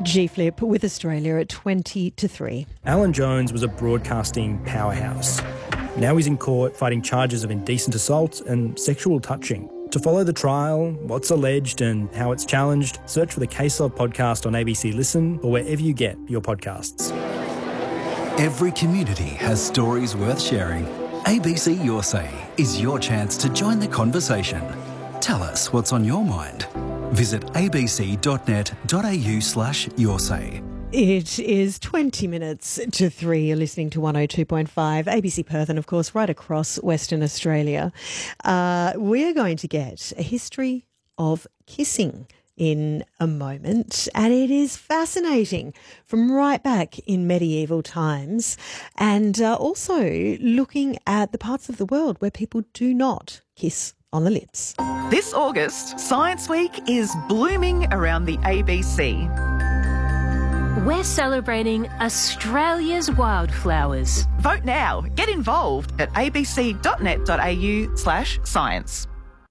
G-Flip with Australia at 20-3. Alan Jones was a broadcasting powerhouse. Now he's in court fighting charges of indecent assault and sexual touching. To follow the trial, what's alleged and how it's challenged, search for the Case Of podcast on ABC Listen or wherever you get your podcasts. Every community has stories worth sharing. ABC Your Say is your chance to join the conversation. Tell us what's on your mind. Visit abc.net.au/yoursay. It is 20 minutes to 3. You're listening to 102.5 ABC Perth and, of course, right across Western Australia. We're going to get a history of kissing in a moment, and it is fascinating from right back in medieval times, and also looking at the parts of the world where people do not kiss on the lips. This August, Science Week is blooming around the ABC. We're celebrating Australia's wildflowers. Vote now. Get involved at abc.net.au/science.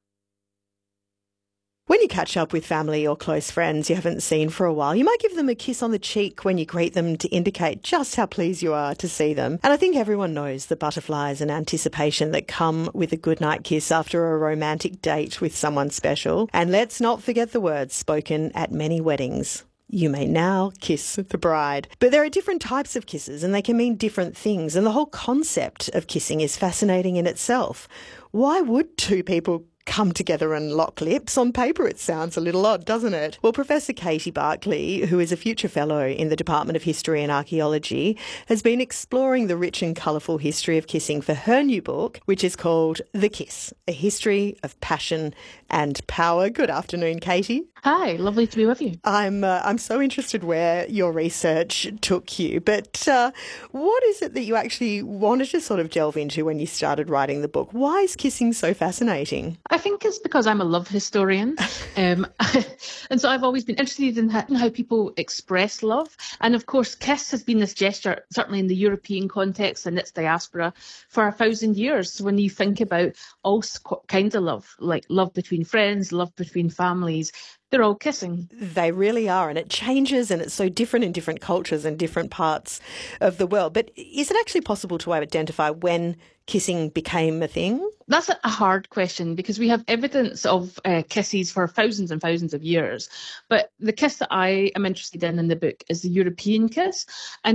When you catch up with family or close friends you haven't seen for a while, you might give them a kiss on the cheek when you greet them to indicate just how pleased you are to see them. And I think everyone knows the butterflies and anticipation that come with a goodnight kiss after a romantic date with someone special. And let's not forget the words spoken at many weddings. You may now kiss the bride. But there are different types of kisses and they can mean different things. And the whole concept of kissing is fascinating in itself. Why would two people come together and lock lips? On paper it sounds a little odd, doesn't it? Well, Professor Katie Barclay, who is a future fellow in the Department of History and Archaeology, has been exploring the rich and colourful history of kissing for her new book, which is called The Kiss, A History of Passion and Power. Good afternoon, Katie. Hi, lovely to be with you. I'm so interested where your research took you, but what is it that you actually wanted to sort of delve into when you started writing the book? Why is kissing so fascinating? I think it's because I'm a love historian, and so I've always been interested in how people express love. And of course, kiss has been this gesture, certainly in the European context and its diaspora, for 1,000 years. So when you think about all kinds of love, like love between friends, love between families, they're all kissing. They really are, and it changes and it's so different in different cultures and different parts of the world. But is it actually possible to identify when kissing became a thing? That's a hard question because we have evidence of kisses for thousands and thousands of years. But the kiss that I am interested in the book is the European kiss. And